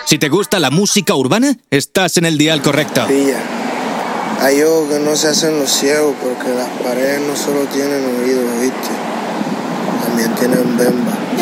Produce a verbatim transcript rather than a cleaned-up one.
Si te gusta la música urbana, estás en el dial correcto. Pilla, hay ojos que no se hacen los ciegos porque las paredes no solo tienen oídos, ¿viste? También tienen bemba.